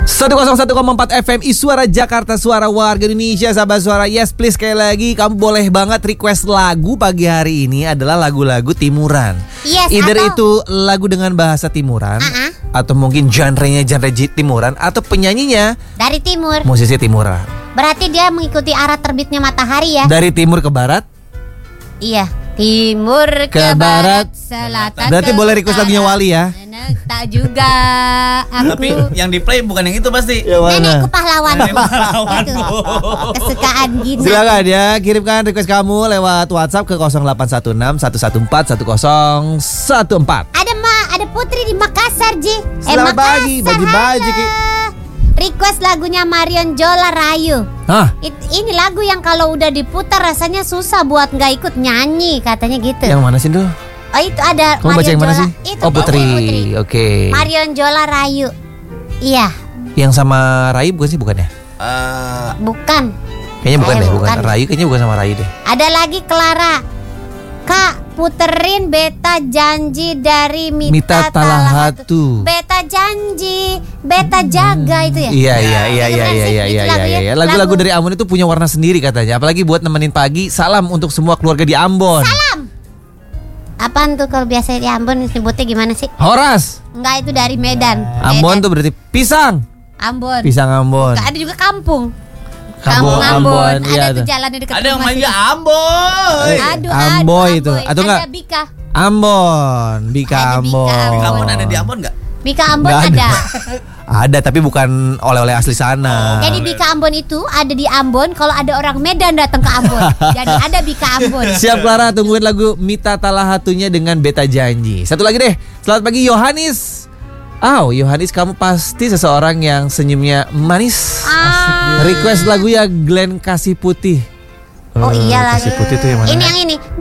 101,4 FM Suara Jakarta, suara warga Indonesia, sahabat suara. Yes please, sekali lagi kamu boleh banget request lagu pagi hari ini adalah lagu-lagu timuran. Yes, either itu lagu dengan bahasa timuran, atau mungkin genre-nya genre timuran, atau penyanyinya dari timur. musisi timuran. Berarti dia mengikuti arah terbitnya matahari ya. Dari timur ke barat. Iya, timur ke barat, selatan. Berarti boleh request lagunya Wali ya. Tak juga aku. Tapi yang di play bukan yang itu pasti. Nenekku pahlawan. Itu kesukaan Gina. Silakan ya, kirimkan request kamu lewat WhatsApp ke 0816 114 1014. Ada Putri di Makassar, Ji. Selamat pagi, bagi-bagi, Ki. Request lagunya Marion Jola, Rayu. Hah? Ini lagu yang kalau udah diputar rasanya susah buat nggak ikut nyanyi, katanya gitu. Yang mana sih, Dul? Oh, itu ada Kamu baca Marion yang mana Jola. sih? Itu Oh, Putri. Oke. Marion Jola, Rayu. Iya, Yang sama Rai bukan sih, bukan ya? bukan. Kayaknya bukan deh, bukan. bukan. Rayu kayaknya bukan sama Rai deh. Ada lagi Clara. Kak, puterin Beta Janji dari Mita Talahatu. Beta Janji, Beta Jaga itu ya? Iya. Itu lagunya. Lagu-lagu dari Ambon itu punya warna sendiri katanya. Apalagi buat nemenin pagi. Salam untuk semua keluarga di Ambon. Salam. Apaan tuh kalau biasa di Ambon sebutnya gimana sih? Horas. Enggak, itu dari Medan. Ambon tuh berarti pisang. Ambon. Pisang Ambon. Ada juga kampung. Kampung Ambon. Ada Iya. tuh jalan di dekat Ada yang rumah manggil sini. Amboy. Aduh, Amboy itu. Atau enggak? Ada Bika. Ambon. Bika Ada Bika Ambon. Ambon. Kamu ada di Ambon nggak? Bika Ambon Nggak ada. Ada, tapi bukan oleh-oleh asli sana. Jadi Bika Ambon itu ada di Ambon kalau ada orang Medan datang ke Ambon. Jadi ada Bika Ambon. Siap Clara, tungguin lagu Mita Talahatunya dengan Beta Janji. Satu lagi deh. Selamat pagi Yohanis. Yohanis, kamu pasti seseorang yang senyumnya manis. Request lagu ya Glenn Kasih Putih. Oh iya lagi. Kasih Putih itu yang mana? Ini yang ini.